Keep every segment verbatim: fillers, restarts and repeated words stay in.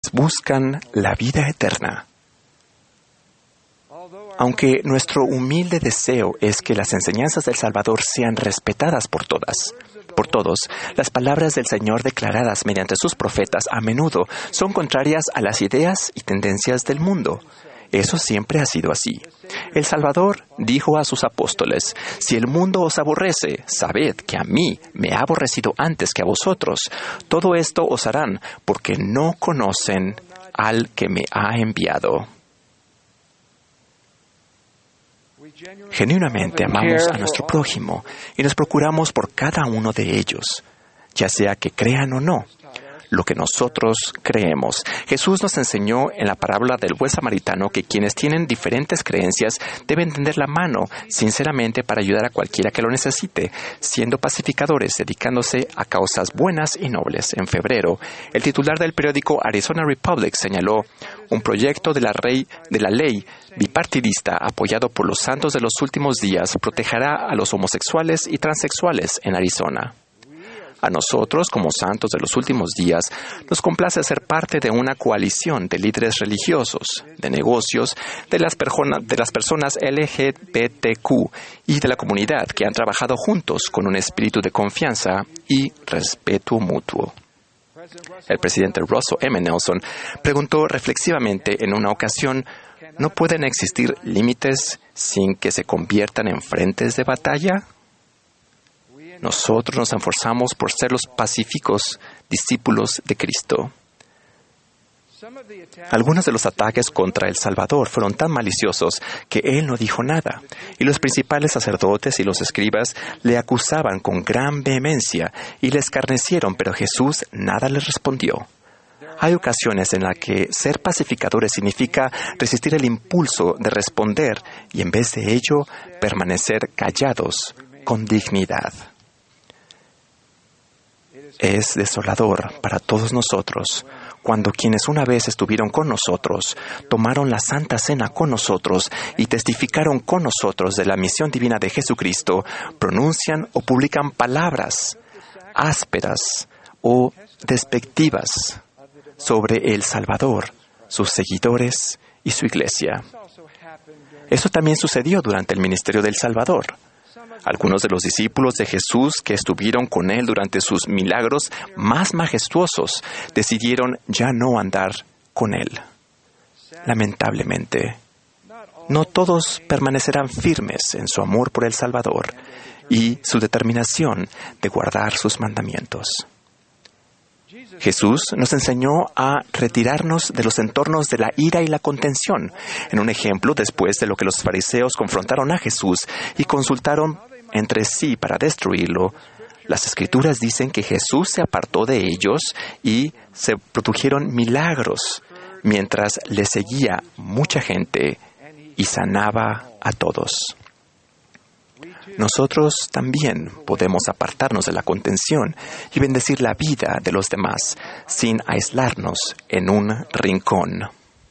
quienes buscan la vida eterna. Aunque nuestro humilde deseo es que las enseñanzas del Salvador sean respetadas por todas, por todos, las palabras del Señor declaradas mediante sus profetas a menudo son contrarias a las ideas y tendencias del mundo. Eso siempre ha sido así. El Salvador dijo a sus apóstoles: «Si el mundo os aborrece, sabed que a mí me ha aborrecido antes que a vosotros. Todo esto os harán porque no conocen al que me ha enviado». Genuinamente amamos a nuestro prójimo y nos procuramos por cada uno de ellos, ya sea que crean o no lo que nosotros creemos. Jesús nos enseñó en la parábola del buen samaritano que quienes tienen diferentes creencias deben tender la mano sinceramente para ayudar a cualquiera que lo necesite, siendo pacificadores, dedicándose a causas buenas y nobles. En febrero, el titular del periódico Arizona Republic señaló: un proyecto de la, rey, de la ley bipartidista apoyado por los santos de los últimos días protegerá a los homosexuales y transexuales en Arizona. A nosotros, como santos de los últimos días, nos complace ser parte de una coalición de líderes religiosos, de negocios, de las, persona, de las personas L G B T Q y de la comunidad que han trabajado juntos con un espíritu de confianza y respeto mutuo. El presidente Russell M. Nelson preguntó reflexivamente en una ocasión: ¿no pueden existir límites sin que se conviertan en frentes de batalla? Nosotros nos esforzamos por ser los pacíficos discípulos de Cristo. Algunos de los ataques contra El Salvador fueron tan maliciosos que él no dijo nada, y los principales sacerdotes y los escribas le acusaban con gran vehemencia y le escarnecieron, pero Jesús nada les respondió. Hay ocasiones en las que ser pacificadores significa resistir el impulso de responder y en vez de ello permanecer callados con dignidad. Es desolador para todos nosotros cuando quienes una vez estuvieron con nosotros, tomaron la Santa Cena con nosotros y testificaron con nosotros de la misión divina de Jesucristo, pronuncian o publican palabras ásperas o despectivas sobre el Salvador, sus seguidores y su iglesia. Eso también sucedió durante el ministerio del Salvador. Algunos de los discípulos de Jesús que estuvieron con él durante sus milagros más majestuosos decidieron ya no andar con él. Lamentablemente, no todos permanecerán firmes en su amor por el Salvador y su determinación de guardar sus mandamientos. Jesús nos enseñó a retirarnos de los entornos de la ira y la contención. En un ejemplo, después de lo que los fariseos confrontaron a Jesús y consultaron entre sí para destruirlo, las Escrituras dicen que Jesús se apartó de ellos y se produjeron milagros mientras le seguía mucha gente y sanaba a todos. Nosotros también podemos apartarnos de la contención y bendecir la vida de los demás sin aislarnos en un rincón.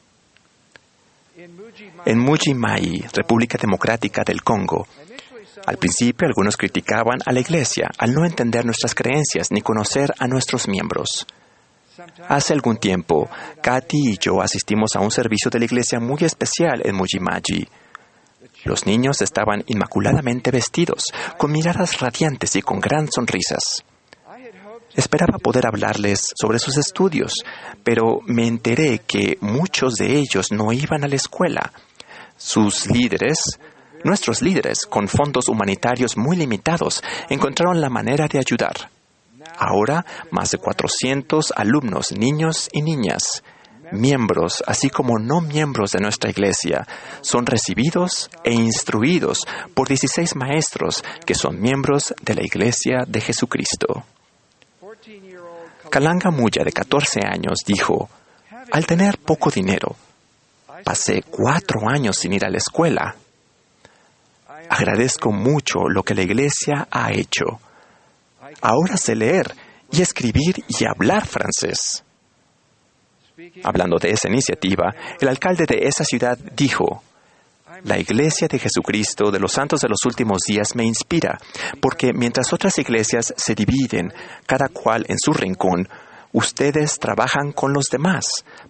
En Mbuji-Mayi, República Democrática del Congo, al principio algunos criticaban a la Iglesia al no entender nuestras creencias ni conocer a nuestros miembros. Hace algún tiempo, Katy y yo asistimos a un servicio de la Iglesia muy especial en Mbuji-Mayi. Los niños estaban inmaculadamente vestidos, con miradas radiantes y con gran sonrisas. Esperaba poder hablarles sobre sus estudios, pero me enteré que muchos de ellos no iban a la escuela. Sus líderes, nuestros líderes, con fondos humanitarios muy limitados, encontraron la manera de ayudar. Ahora, más de cuatrocientos alumnos, niños y niñas, miembros, así como no miembros de nuestra iglesia, son recibidos e instruidos por dieciséis maestros que son miembros de la Iglesia de Jesucristo. Kalanga Muya, de catorce años, dijo: al tener poco dinero, pasé cuatro años sin ir a la escuela. Agradezco mucho lo que la iglesia ha hecho. Ahora sé leer y escribir y hablar francés. Hablando de esa iniciativa, el alcalde de esa ciudad dijo: la Iglesia de Jesucristo de los Santos de los Últimos Días me inspira, porque mientras otras iglesias se dividen, cada cual en su rincón, ustedes trabajan con los demás